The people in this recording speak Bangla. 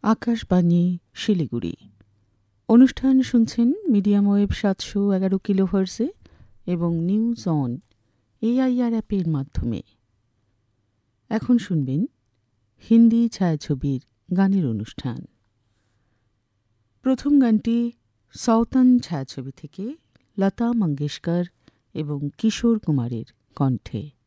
আকাশবাণী শিলিগুড়ি। অনুষ্ঠান শুনছেন মিডিয়াম ওয়েভ 711 কিলোহার্টজে এবং নিউজ অন AIR অ্যাপের মাধ্যমে। এখন শুনবেন হিন্দি ছায়াছবির গানের অনুষ্ঠান। প্রথম গানটি সাঁওতান ছায়াছবি থেকে লতা মঙ্গেশকর এবং কিশোর কুমারের কণ্ঠে।